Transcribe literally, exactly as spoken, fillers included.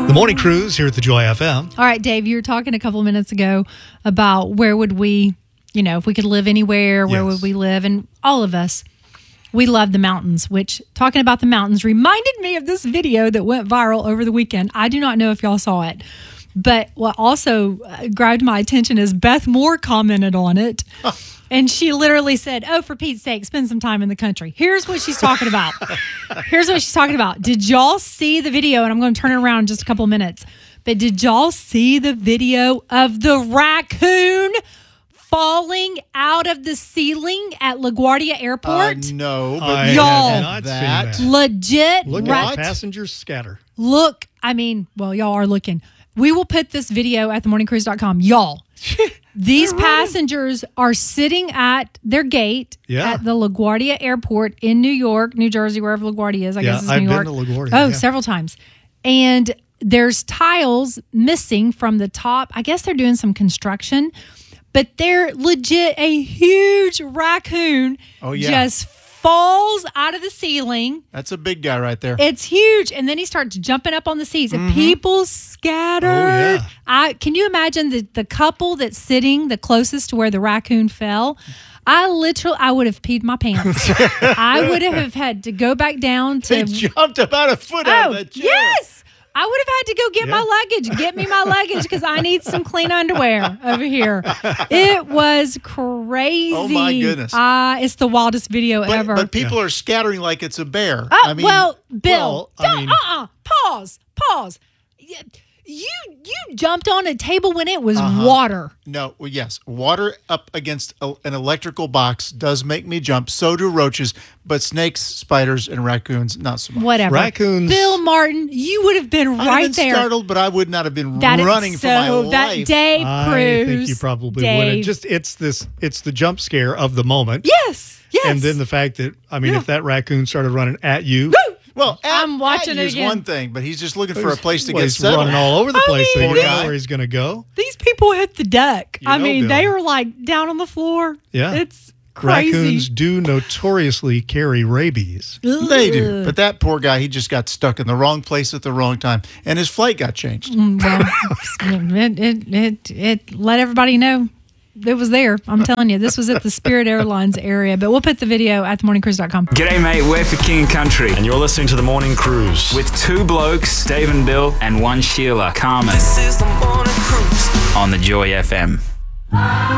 The Morning Cruise here at the Joy F M. All right, Dave, you were talking a couple of minutes ago about where would we, you know, if we could live anywhere, where Yes. would we live? And all of us, we love the mountains, which talking about the mountains reminded me of this video that went viral over the weekend. I do not know if y'all saw it, but what also uh, grabbed my attention is Beth Moore commented on it. And she literally said, oh, for Pete's sake, spend some time in the country. Here's what she's talking about. Here's what she's talking about. Did y'all see the video? And I'm going to turn it around in just a couple of minutes. But did y'all see the video of the raccoon falling out of the ceiling at LaGuardia Airport? Uh, no, but I Y'all, have not that- seen that. Legit. Look ra- at passengers scatter. Look, I mean, well, y'all are looking. We will put this video at the morning cruise dot com. Y'all, these passengers are sitting at their gate Yeah. at the LaGuardia Airport in New York, New Jersey, wherever LaGuardia is. I Yeah, guess it's I've New been York. to LaGuardia, Oh, yeah. several times. And there's tiles missing from the top. I guess they're doing some construction, but they're legit a huge raccoon Oh, yeah. just falls out of the ceiling. That's a big guy right there. It's huge. And then he starts jumping up on the seats and people scattered. Oh, yeah. I can you imagine the, the couple that's sitting the closest to where the raccoon fell? I literally, I would have peed my pants. I would have had to go back down to. He jumped about a foot out Oh, of that chair. yes. I would have had to go get Yeah. my luggage. Get me my luggage because I need some clean underwear over here. It was crazy. Oh, my goodness. Uh, it's the wildest video But, ever. but people are scattering like it's a bear. Oh, I mean, well, Bill, well, I don't- mean- uh-uh, pause, pause. Y- You you jumped on a table when it was Uh-huh. water. no, well, yes, water up against a, an electrical box does make me jump. So do roaches, but snakes, spiders, and raccoons, not so much. Whatever. Raccoons- Bill Martin, you would have been I'd have right been there. startled, but I would not have been That is running for my so, life. that Dave I Cruz. think you probably Dave. would have. Just it's this it's the jump scare of the moment. Yes, yes. And then the fact that I mean Yeah. if that raccoon started running at you, Well, at, I'm watching at it you is again. one thing, but he's just looking for a place to well, get he's settled. running all over the I place so mean, you don't yeah. know where he's going to go. These people hit the deck. You I know, mean, Bill. they were like down on the floor. Yeah. It's crazy. Raccoons do notoriously carry rabies. They do, but that poor guy, he just got stuck in the wrong place at the wrong time, and his flight got changed. Well, it, it, it, it let everybody know it was there. I'm telling you, this was at the Spirit Airlines area. But we'll put the video at the morning cruise dot com. G'day, mate. We're for King and Country And you're listening to The Morning Cruise. with two blokes, Dave and Bill, and one Sheila, Carmen, This is the morning cruise. on the Joy F M.